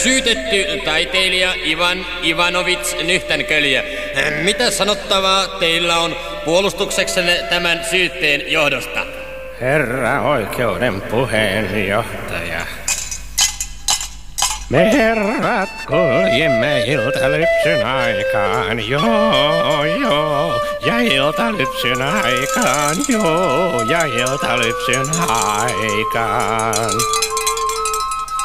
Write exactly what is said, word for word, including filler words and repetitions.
Syytetty taiteilija Ivan Ivanovits Nyhtänkölje. Mitä sanottavaa teillä on puolustukseksenne tämän syytteen johdosta? Herra oikeuden puheenjohtaja. Me herrat kuljimme iltalypsyn aikaan, joo, joo, ja iltalypsyn aikaan, joo, ja iltalypsyn aikaan.